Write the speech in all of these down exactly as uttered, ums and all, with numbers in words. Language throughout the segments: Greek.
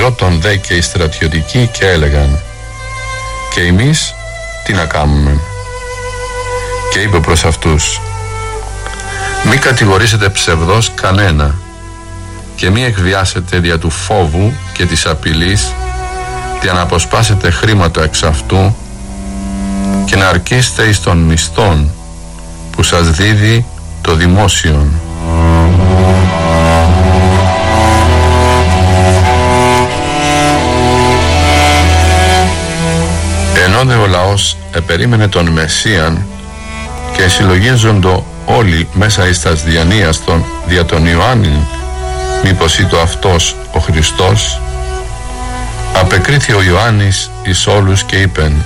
Ερώτων δε και οι στρατιωτικοί και έλεγαν: και εμείς τι να κάνουμε? Και είπε προς αυτούς: μη κατηγορήσετε ψευδός κανένα και μη εκβιάσετε δια του φόβου και της απειλής, για να αποσπάσετε χρήματα εξ αυτού και να αρκείστε εις των μισθών που σας δίδει το δημόσιον. Ενώ δε ο λαός επερίμενε τον Μεσσίαν και συλλογίζοντο όλοι μέσα εις τας διανοίας των δια τον Ιωάννην, μήπως ήτο αυτός ο Χριστός, απεκρίθη ο Ιωάννης εις όλους και είπεν: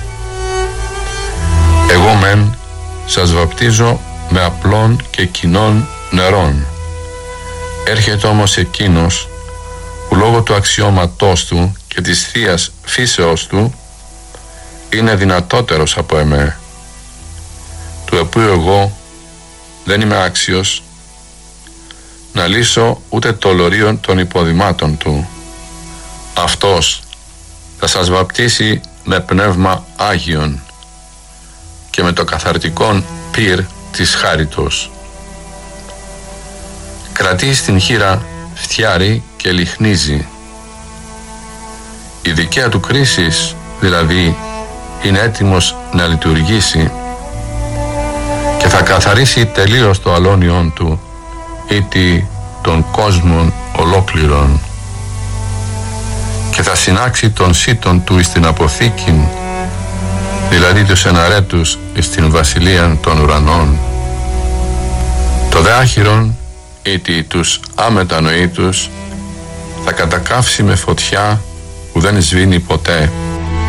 εγώ μεν σας βαπτίζω με απλών και κοινών νερών, έρχεται όμως εκείνος που λόγω του αξιώματός του και της θείας φύσεως του είναι δυνατότερος από εμέ, του οποίου εγώ δεν είμαι άξιος να λύσω ούτε το λωρίον των υποδημάτων του. Αυτός θα σας βαπτίσει με πνεύμα Άγιον και με το καθαρτικόν πυρ της χάριτος. Κρατεί στην χείρα φτιάρι και λιχνίζει. Η δικαία του κρίσης δηλαδή είναι έτοιμος να λειτουργήσει και θα καθαρίσει τελείως το αλώνιον του, ήτι των κόσμων ολόκληρων, και θα συνάξει τον σύτον του εις την αποθήκην, δηλαδή τους εναρέτους εις την βασιλείαν των ουρανών. Το δε άχυρον, ήτι τους άμετανοήτους, θα κατακαύσει με φωτιά που δεν σβήνει ποτέ,